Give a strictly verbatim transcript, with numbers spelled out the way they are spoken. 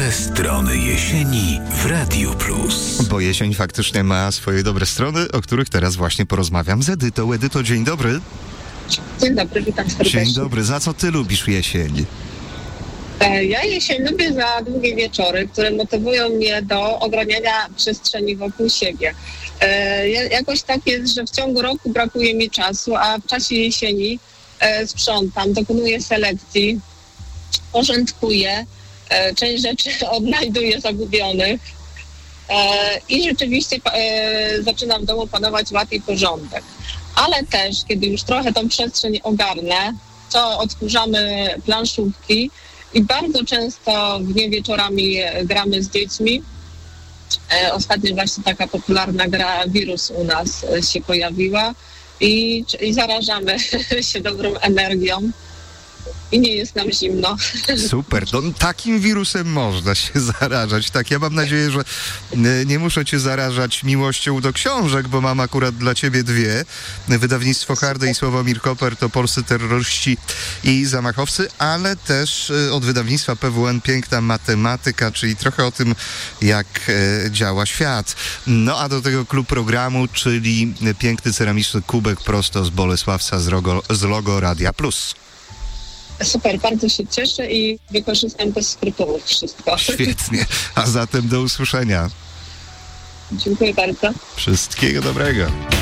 Dobre strony jesieni w Radiu Plus. Bo jesień faktycznie ma swoje dobre strony, o których teraz właśnie porozmawiam z Edytą. Edyto, dzień dobry. Dzień dobry, witam serdecznie. Dzień dobry. Za co ty lubisz jesień? Ja jesień lubię za długie wieczory, które motywują mnie do ograniania przestrzeni wokół siebie. Jakoś tak jest, że w ciągu roku brakuje mi czasu, a w czasie jesieni sprzątam, dokonuję selekcji, porządkuję, część rzeczy odnajduję zagubionych i rzeczywiście zaczyna w domu panować ład i porządek. Ale też, kiedy już trochę tą przestrzeń ogarnę, to odkurzamy planszówki i bardzo często w nie wieczorami gramy z dziećmi. Ostatnio właśnie taka popularna gra Wirus u nas się pojawiła i, i zarażamy się dobrą energią. I nie jest nam zimno. Super, no, takim wirusem można się zarażać. Tak, ja mam nadzieję, że nie muszę cię zarażać miłością do książek, bo mam akurat dla ciebie dwie. Wydawnictwo Hardy i Sławomir Koper to polscy terroryści i zamachowcy, ale też od wydawnictwa P W N Piękna Matematyka, czyli trochę o tym, jak e, działa świat. No a do tego klub programu, czyli piękny ceramiczny kubek prosto z Bolesławca z, rogo, z logo Radia Plus. Super, bardzo się cieszę i wykorzystam bez skrupułów wszystko. Świetnie, a zatem do usłyszenia. Dziękuję bardzo. Wszystkiego dobrego.